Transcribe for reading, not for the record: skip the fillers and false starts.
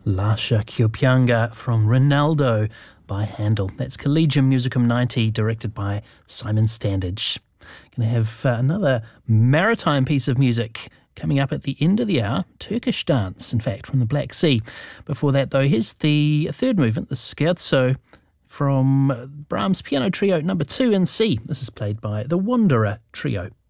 Lascia Chioppianga from Rinaldo by Handel. That's Collegium Musicum 90, directed by Simon Standage. Going to have another maritime piece of music coming up at the end of the hour, Turkish dance, in fact, from the Black Sea. Before that, though, here's the third movement, the Scherzo, from Brahms Piano Trio number 2 in C. This is played by the Wanderer Trio.